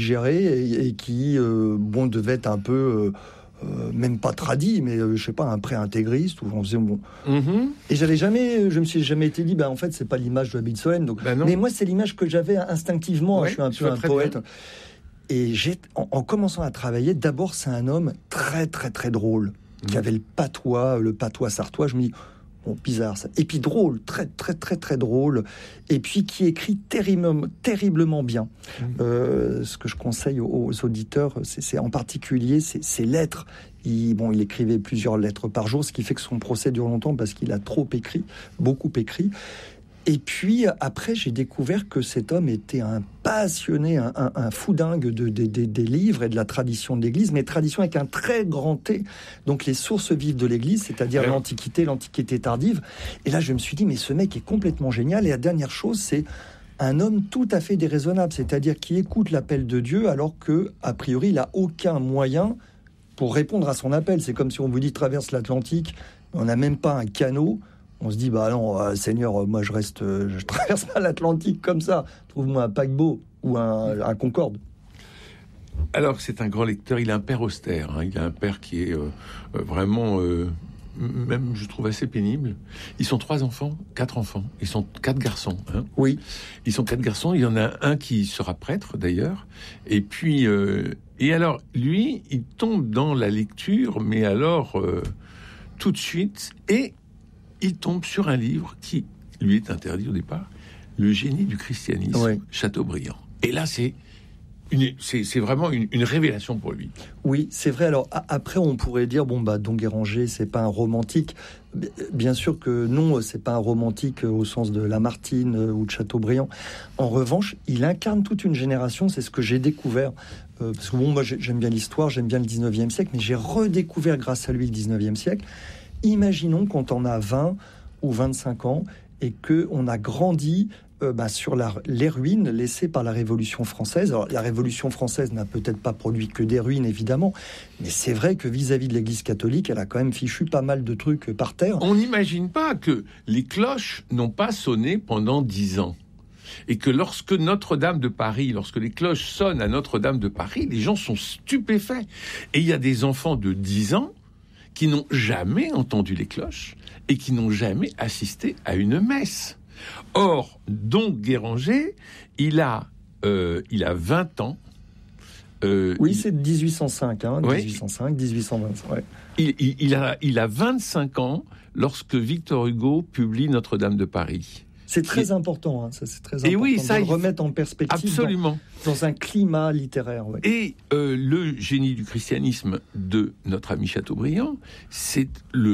géré et qui, devait être un peu... même pas tradit, mais je sais pas, un pré-intégriste, où on faisait bon. Et je me suis jamais été dit, en fait, c'est pas l'image de l'habit de Solène. Donc, mais moi, c'est l'image que j'avais instinctivement. Je suis un peu un poète. Bien. Et en commençant à travailler, d'abord, c'est un homme très, très, très drôle, qui avait le patois sartois. Je me dis, bizarre ça. Et puis drôle, très, très, très, très drôle. Et puis qui écrit terriblement bien. Ce que je conseille aux auditeurs, c'est en particulier ses lettres. Il écrivait plusieurs lettres par jour, ce qui fait que son procès dure longtemps parce qu'il a beaucoup écrit. Et puis, après, j'ai découvert que cet homme était un passionné, un fou dingue des livres et de la tradition de l'Église, mais tradition avec un très grand T. Donc, les sources vives de l'Église, c'est-à-dire l'Antiquité tardive. Et là, je me suis dit, mais ce mec est complètement génial. Et la dernière chose, c'est un homme tout à fait déraisonnable, c'est-à-dire qui écoute l'appel de Dieu alors que, a priori, il n'a aucun moyen pour répondre à son appel. C'est comme si on vous dit traverse l'Atlantique, on n'a même pas un canot. On se dit, non, Seigneur, moi je traverse pas l'Atlantique comme ça. Trouve-moi un paquebot ou un Concorde. Alors, c'est un grand lecteur, il a un père austère. Il a un père qui est vraiment, même je trouve assez pénible. Ils sont 4 enfants. Ils sont 4 garçons. Oui. Ils sont 4 garçons. Il y en a un qui sera prêtre, d'ailleurs. Et puis, et alors, lui, il tombe dans la lecture, mais alors, tout de suite, et il tombe sur un livre qui lui est interdit au départ, Le génie du christianisme, Chateaubriand. Et là, c'est vraiment une révélation pour lui. Oui, c'est vrai. Alors, après, on pourrait dire, Don Guéranger, c'est pas un romantique. Bien sûr que non, c'est pas un romantique au sens de Lamartine ou de Chateaubriand. En revanche, il incarne toute une génération, c'est ce que j'ai découvert. Parce que moi, j'aime bien l'histoire, j'aime bien le 19e siècle, mais j'ai redécouvert grâce à lui le 19e siècle. Imaginons quand on a 20 ou 25 ans et qu'on a grandi sur les ruines laissées par la Révolution française. Alors, la Révolution française n'a peut-être pas produit que des ruines, évidemment, mais c'est vrai que vis-à-vis de l'Église catholique, elle a quand même fichu pas mal de trucs par terre. On n'imagine pas que les cloches n'ont pas sonné pendant 10 ans. Et que lorsque les cloches sonnent à Notre-Dame de Paris, les gens sont stupéfaits. Et il y a des enfants de 10 ans qui n'ont jamais entendu les cloches et qui n'ont jamais assisté à une messe. Or, Don Guéranger, il a 20 ans. Oui, c'est de 1805, 1825. Ouais. Il a 25 ans lorsque Victor Hugo publie Notre-Dame de Paris. C'est très important, ça c'est très important de le remettre en perspective absolument. Dans un climat littéraire. Ouais. Et le génie du christianisme de notre ami Chateaubriand, c'est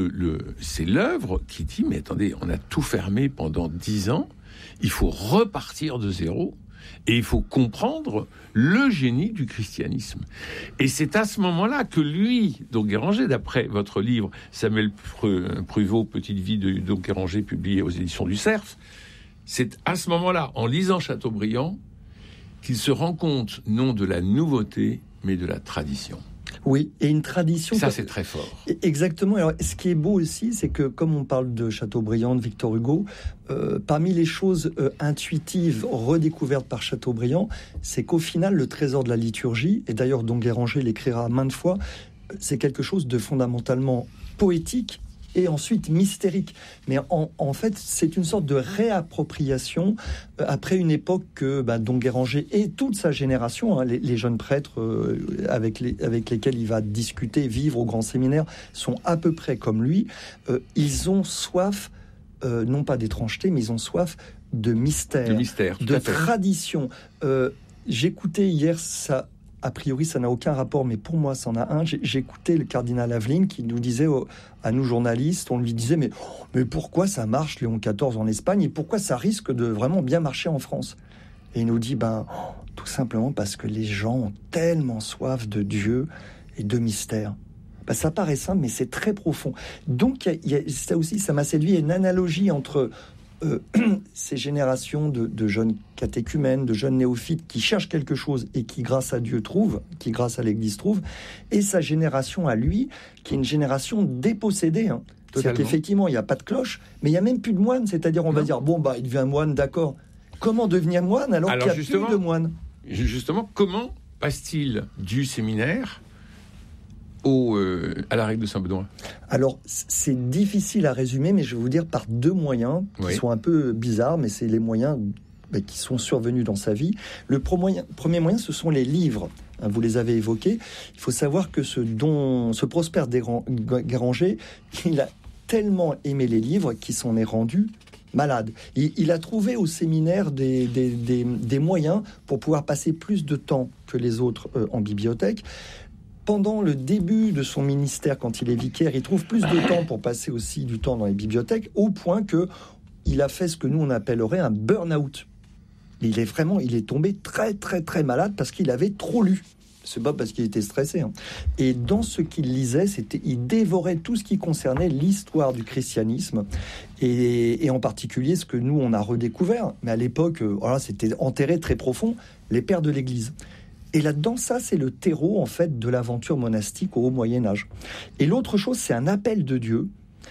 l'œuvre qui dit, mais attendez, on a tout fermé pendant 10 ans, il faut repartir de zéro, et il faut comprendre le génie du christianisme. Et c'est à ce moment-là que lui, Don Guéranger, d'après votre livre, Samuel Pruvot, Petite vie de Don Guéranger, publié aux éditions du Cerf, c'est à ce moment-là, en lisant Chateaubriand, qu'il se rend compte, non de la nouveauté, mais de la tradition. Oui, et une tradition... Ça, c'est très fort. Exactement. Alors, ce qui est beau aussi, c'est que, comme on parle de Chateaubriand, de Victor Hugo, parmi les choses intuitives redécouvertes par Chateaubriand, c'est qu'au final, le trésor de la liturgie, et d'ailleurs Don Guéranger l'écrira maintes fois, c'est quelque chose de fondamentalement poétique, et ensuite mystérique. Mais en fait, c'est une sorte de réappropriation après une époque que Don Guéranger et toute sa génération, les jeunes prêtres avec lesquels il va discuter, vivre au grand séminaire, sont à peu près comme lui. Ils ont soif, non pas d'étrangeté, mais ils ont soif de mystère, de tradition. J'écoutais hier ça. A priori, ça n'a aucun rapport, mais pour moi, ça en a un. J'écoutais le cardinal Aveline qui nous disait, à nous journalistes, on lui disait, mais pourquoi ça marche, Léon XIV en Espagne, et pourquoi ça risque de vraiment bien marcher en France? Et il nous dit, tout simplement parce que les gens ont tellement soif de Dieu et de mystère. Ça paraît simple, mais c'est très profond. Donc, ça aussi, ça m'a séduit. Il y a une analogie entre ces générations de jeunes catéchumènes, de jeunes néophytes qui cherchent quelque chose et qui, grâce à Dieu, trouvent, qui, grâce à l'Église, trouvent, et sa génération à lui, qui est une génération dépossédée. C'est-à-dire qu'effectivement, il n'y a pas de cloche, mais il n'y a même plus de moine. C'est-à-dire, on va dire, il devient moine, d'accord. Comment devenir moine alors qu'il n'y a plus de moine? Justement, comment passe-t-il du séminaire à la règle de Saint-Benoît? Alors, c'est difficile à résumer, mais je vais vous dire par deux moyens qui sont un peu bizarres, mais c'est les moyens qui sont survenus dans sa vie. Le premier moyen, ce sont les livres. Vous les avez évoqués. Il faut savoir que ce Prosper Guéranger, il a tellement aimé les livres qu'il s'en est rendu malade. Il a trouvé au séminaire des moyens pour pouvoir passer plus de temps que les autres en bibliothèque. Pendant le début de son ministère, quand il est vicaire, il trouve plus de temps pour passer aussi du temps dans les bibliothèques, au point que il a fait ce que nous on appellerait un burn-out. Il est tombé très très très malade parce qu'il avait trop lu. C'est pas parce qu'il était stressé. Et dans ce qu'il lisait, il dévorait tout ce qui concernait l'histoire du christianisme et en particulier ce que nous on a redécouvert. Mais à l'époque, c'était enterré très profond, les pères de l'Église. Et là-dedans, ça, c'est le terreau, en fait, de l'aventure monastique au Haut Moyen-Âge. Et l'autre chose, c'est un appel de Dieu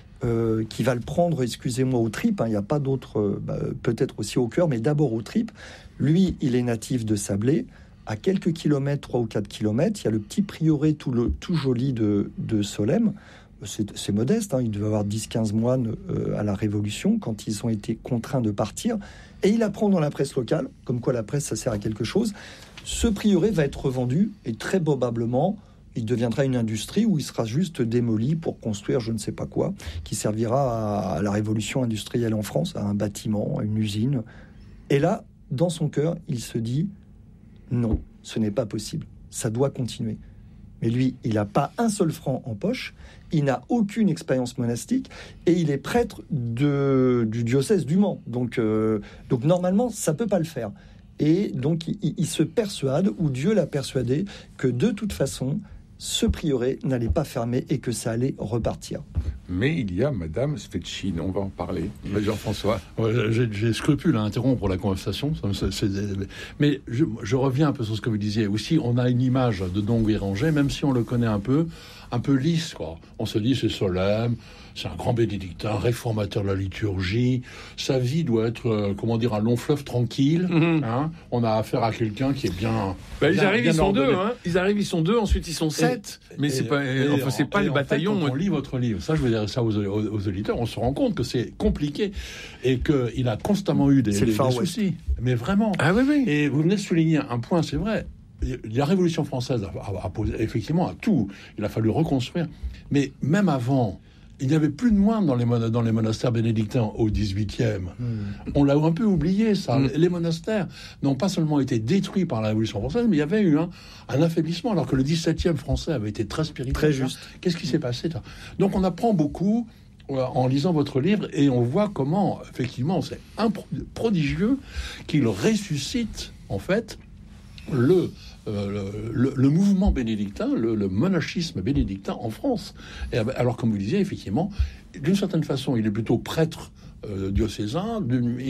qui va le prendre, excusez-moi, aux tripes. Il n'y a pas d'autre, peut-être aussi au cœur, mais d'abord aux tripes. Lui, il est natif de Sablé. À quelques kilomètres, 3 ou 4 kilomètres, il y a le petit prieuré tout joli de Solesmes. C'est modeste, il devait avoir 10-15 moines à la Révolution, quand ils ont été contraints de partir. Et il apprend dans la presse locale, comme quoi la presse, ça sert à quelque chose. Ce prieuré va être revendu et très probablement, il deviendra une industrie où il sera juste démoli pour construire je ne sais pas quoi, qui servira à la révolution industrielle en France, à un bâtiment, à une usine. Et là, dans son cœur, il se dit non, ce n'est pas possible, ça doit continuer. Mais lui, il n'a pas un seul franc en poche, il n'a aucune expérience monastique et il est prêtre du diocèse du Mans. Donc normalement, ça ne peut pas le faire. Et donc, il se persuade, ou Dieu l'a persuadé, que de toute façon, ce prieuré n'allait pas fermer et que ça allait repartir. Mais il y a Madame Svetchine, on va en parler. Jean-François. J'ai scrupule à interrompre la conversation, mais je reviens un peu sur ce que vous disiez. Aussi, on a une image de Don Guéranger, même si on le connaît un peu lisse, quoi. On se dit, c'est solemne, c'est un grand bénédictin, réformateur de la liturgie. Sa vie doit être, un long fleuve tranquille. On a affaire à quelqu'un qui est bien. Ils arrivent, ils sont deux, ensuite ils sont 7. Mais c'est pas le bataillon. Quand on lit votre livre, ça, je veux dire ça aux auditeurs, on se rend compte que c'est compliqué et qu'il a constamment eu des soucis. Mais vraiment. Ah oui. Et vous venez de souligner un point, c'est vrai. La Révolution française a posé effectivement à tout. Il a fallu reconstruire. Mais même avant, il n'y avait plus de moines dans les monastères bénédictins au XVIIIe. On l'a un peu oublié, ça. Les monastères n'ont pas seulement été détruits par la Révolution française, mais il y avait eu un affaiblissement, alors que le XVIIe français avait été très spirituel. Très juste. Qu'est-ce qui s'est passé là ? Donc on apprend beaucoup en lisant votre livre, et on voit comment, effectivement, c'est prodigieux qu'il ressuscite, en fait, le mouvement bénédictin, le monachisme bénédictin en France. Et alors, comme vous disiez, effectivement, d'une certaine façon, il est plutôt prêtre diocésain.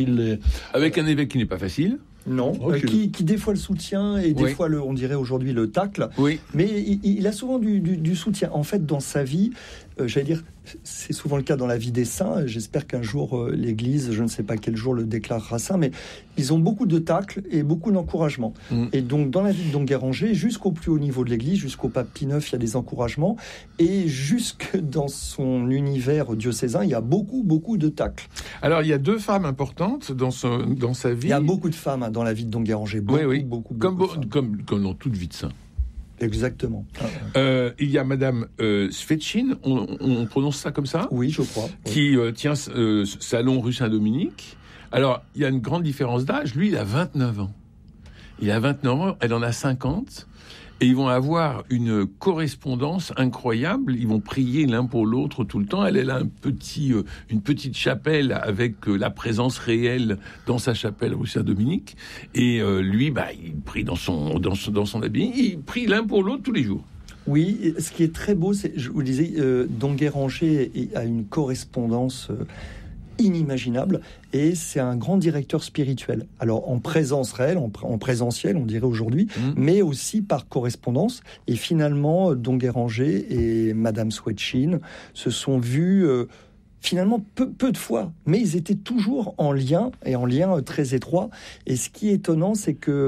Avec un évêque qui n'est pas facile. Non, qui des fois le soutient et des fois, on dirait aujourd'hui, le tacle. Oui. Mais il a souvent du soutien. En fait, dans sa vie, j'allais dire, c'est souvent le cas dans la vie des saints. J'espère qu'un jour, l'Église, je ne sais pas quel jour, le déclarera saint, mais ils ont beaucoup de tacle et beaucoup d'encouragement. Et donc, dans la vie de Don Guéranger, jusqu'au plus haut niveau de l'Église, jusqu'au pape Pie IX, il y a des encouragements. Et jusque dans son univers diocésain, il y a beaucoup, beaucoup de tacle. Alors, il y a 2 femmes importantes dans sa vie. Il y a beaucoup de femmes dans la vie de Don Guéranger. Beaucoup comme dans toute vie de saint. Exactement. Il y a Madame Svetchine, on prononce ça comme ça ? Oui, je crois. Qui tient salon rue Saint-Dominique. Alors, il y a une grande différence d'âge. Lui, il a 29 ans. Elle en a 50. Et ils vont avoir une correspondance incroyable. Ils vont prier l'un pour l'autre tout le temps. Elle a une petite chapelle avec la présence réelle dans sa chapelle rue Saint-Dominique. Et lui, il prie dans son habit. Il prie l'un pour l'autre tous les jours. Oui, ce qui est très beau, c'est, je vous le disais, Don Guéranger a une correspondance inimaginable, et c'est un grand directeur spirituel. Alors en présence réelle, en présentiel, on dirait aujourd'hui, mais aussi par correspondance. Et finalement, Don Guéranger et Madame Svetchine se sont vus finalement peu de fois, mais ils étaient toujours en lien, et en lien très étroit. Et ce qui est étonnant, c'est que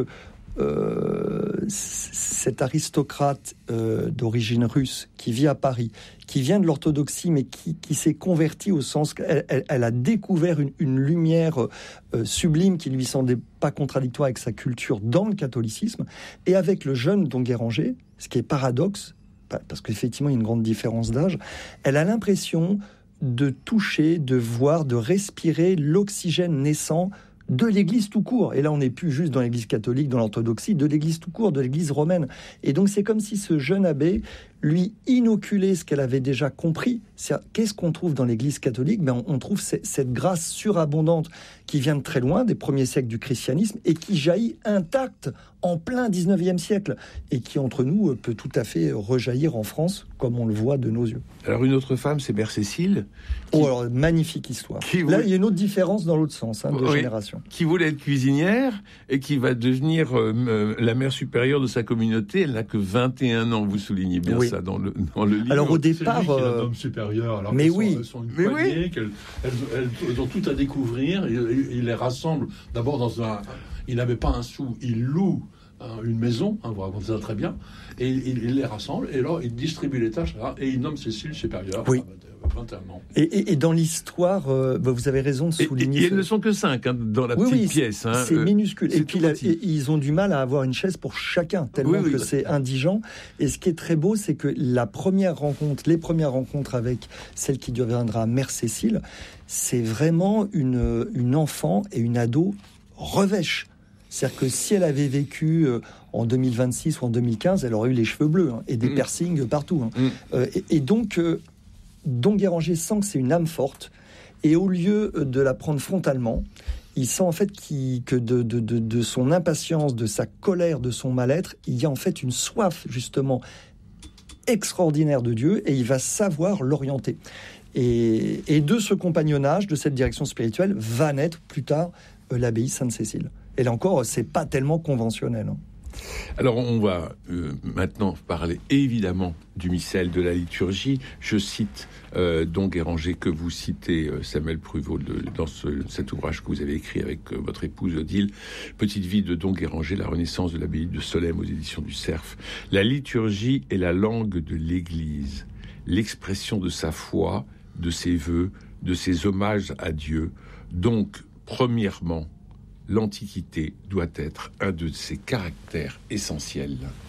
cet aristocrate d'origine russe qui vit à Paris, qui vient de l'orthodoxie, mais qui s'est converti au sens qu'elle a découvert une lumière sublime qui lui semblait pas contradictoire avec sa culture dans le catholicisme, et avec le jeune Don Guéranger, ce qui est paradoxe, parce qu'effectivement il y a une grande différence d'âge, elle a l'impression de toucher, de voir, de respirer l'oxygène naissant de l'Église tout court. Et là, on n'est plus juste dans l'Église catholique, dans l'orthodoxie, de l'Église tout court, de l'Église romaine. Et donc, c'est comme si ce jeune abbé lui inoculait ce qu'elle avait déjà compris. Qu'est-ce qu'on trouve dans l'Église catholique ? On trouve cette grâce surabondante qui vient de très loin, des premiers siècles du christianisme, et qui jaillit intacte en plein 19e siècle, et qui, entre nous, peut tout à fait rejaillir en France, comme on le voit de nos yeux. Alors, une autre femme, c'est Mère Cécile. Alors, magnifique histoire. Là, il y a une autre différence dans l'autre sens, de génération. Qui voulait être cuisinière, et qui va devenir la mère supérieure de sa communauté. Elle n'a que 21 ans, vous soulignez bien ça dans le livre. Alors, au départ... C'est lui qui est l'homme supérieur, alors elles sont une poignée, elles ont tout à découvrir. Il les rassemble d'abord dans un... Il n'avait pas un sou, il loue une maison, vous racontez ça très bien, et il les rassemble, et là, il distribue les tâches, et il nomme Cécile supérieure. Oui. 21 ans. Et dans l'histoire, vous avez raison de souligner... Et elles ne sont que 5 dans la petite pièce. C'est minuscule. Et puis, ils ont du mal à avoir une chaise pour chacun, tellement que c'est indigent. Et ce qui est très beau, c'est que les premières rencontres avec celle qui deviendra Mère Cécile, c'est vraiment une enfant et une ado revêche. C'est-à-dire que si elle avait vécu en 2026 ou en 2015, elle aurait eu les cheveux bleus et des piercings partout. Et donc, Don Guéranger sent que c'est une âme forte, et au lieu de la prendre frontalement, il sent en fait que de son impatience, de sa colère, de son mal-être, il y a en fait une soif justement extraordinaire de Dieu, et il va savoir l'orienter. Et de ce compagnonnage, de cette direction spirituelle, va naître plus tard l'abbaye Sainte-Cécile. Et là encore, c'est pas tellement conventionnel. Alors, on va maintenant parler évidemment du missel, de la liturgie. Je cite Don Guéranger, que vous citez, Samuel Pruvot, dans cet ouvrage que vous avez écrit avec votre épouse Odile, Petite vie de Don Guéranger, la renaissance de l'abbaye de Solesmes aux éditions du Cerf. La liturgie est la langue de l'Église, l'expression de sa foi, de ses vœux, de ses hommages à Dieu. Donc, premièrement, l'Antiquité doit être un de ses caractères essentiels.